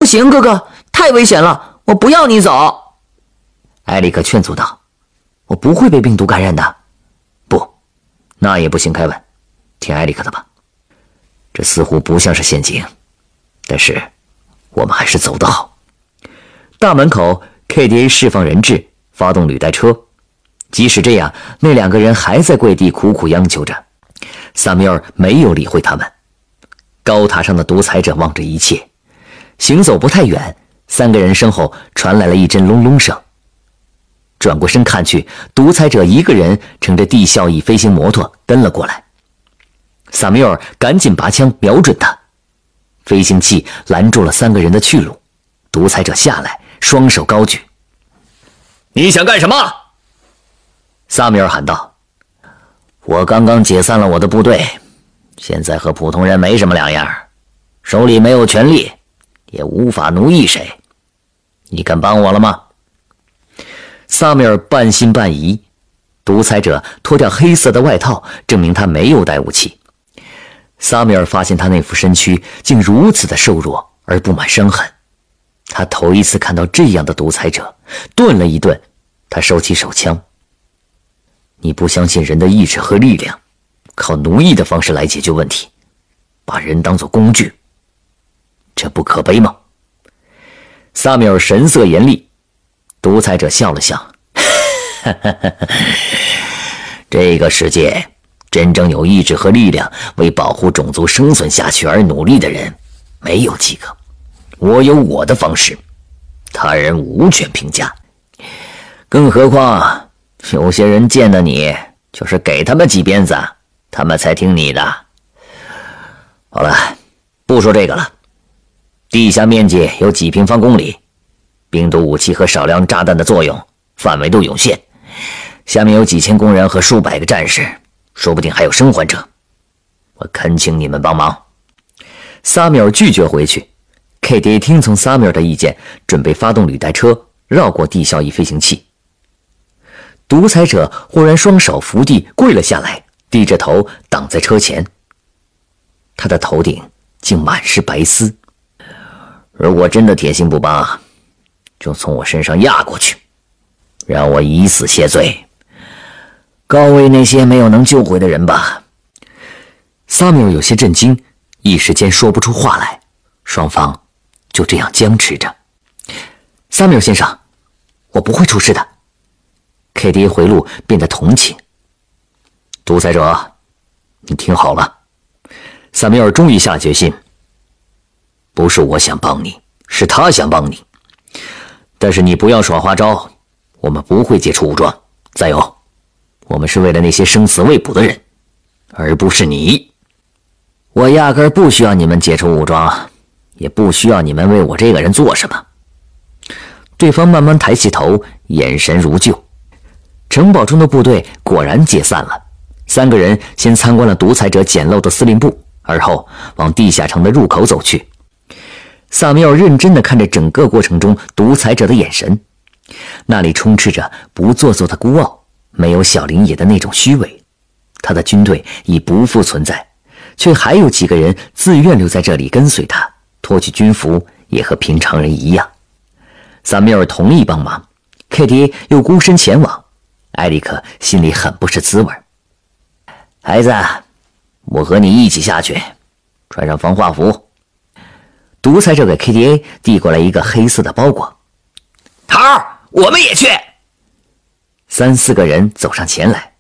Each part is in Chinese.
行，哥哥，太危险了，我不要你走。艾利克劝阻道：“我不会被病毒感染的。”不，那也不行，凯文，听艾利克的吧。这似乎不像是陷阱，但是我们还是走得好。大门口 KDA 释放人质，发动履带车。即使这样，那2个人还在跪地苦苦央求着。萨缪尔没有理会他们。高塔上的独裁者望着一切，行走不太远，3个人身后传来了一阵隆隆声。转过身看去，独裁者一个人乘着地效翼飞行摩托跟了过来。萨缪尔赶紧拔枪瞄准他，飞行器拦住了3个人的去路。独裁者下来，双手高举。你想干什么？萨缪尔喊道。我刚刚解散了我的部队，现在和普通人没什么两样，手里没有权力，也无法奴役谁。你肯帮我了吗？萨缪尔半信半疑。独裁者脱掉黑色的外套，证明他没有带武器。萨缪尔发现他那副身躯竟如此的瘦弱而布满伤痕。他头一次看到这样的独裁者，顿了一顿，他收起手枪。你不相信人的意志和力量，靠奴役的方式来解决问题，把人当作工具，这不可悲吗？萨缪尔神色严厉。独裁者笑了笑，这个世界真正有意志和力量为保护种族生存下去而努力的人没有几个。我有我的方式，他人无权评价。更何况有些人见了你就是给他们几鞭子，他们才听你的。好了，不说这个了。地下面积有几平方公里，病毒武器和少量炸弹的作用范围都有限，下面有几千工人和数百个战士，说不定还有生还者。我恳请你们帮忙。萨缪尔拒绝回去。KDA 听从萨缪尔的意见，准备发动履带车绕过地效翼飞行器。独裁者忽然双手扶地跪了下来，低着头挡在车前。他的头顶竟满是白丝。如果真的铁心不帮，就从我身上压过去，让我以死谢罪，告慰那些没有能救回的人吧。萨缪尔有些震惊，一时间说不出话来，双方就这样僵持着。萨缪尔先生，我不会出事的。KDA 回路变得同情。独裁者，你听好了。萨缪尔终于下决心。不是我想帮你，是他想帮你。但是你不要耍花招，我们不会解除武装。再有，我们是为了那些生死未卜的人，而不是你。我压根儿不需要你们解除武装，也不需要你们为我这个人做什么。对方慢慢抬起头，眼神如旧。城堡中的部队果然解散了。3个人先参观了独裁者简陋的司令部，而后往地下城的入口走去。萨缪尔认真地看着整个过程中独裁者的眼神，那里充斥着不做作的孤傲，没有小林野的那种虚伪。他的军队已不复存在，却还有几个人自愿留在这里跟随他，脱去军服也和平常人一样。萨缪尔同意帮忙， KDA 又孤身前往。艾利克心里很不是滋味。孩子，我和你一起下去，穿上防化服。独裁者给 KDA 递过来一个黑色的包裹。头儿，我们也去。3、4个人走上前来。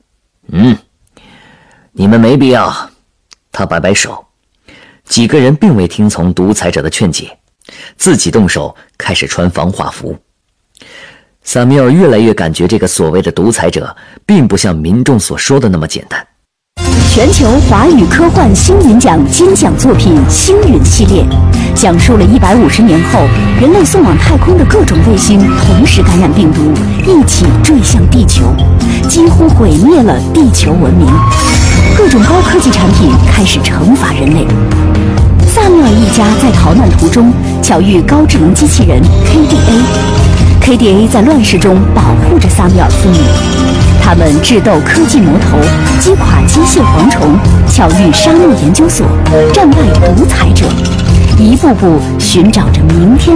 你们没必要。他摆摆手。几个人并未听从独裁者的劝解，自己动手开始穿防化服。萨缪尔越来越感觉这个所谓的独裁者并不像民众所说的那么简单。 全球华语科幻星云奖金奖作品《星云》系列，讲述了150年后人类送往太空的各种卫星同时感染病毒，一起坠向地球，几乎毁灭了地球文明。各种高科技产品开始惩罚人类。萨缪尔一家在逃难途中巧遇高智能机器人 KDA。KDA 在乱世中保护着萨缪尔父女，他们智斗科技魔头，击垮机械蝗虫，巧遇沙漠研究所，战败独裁者，一步步寻找着明天。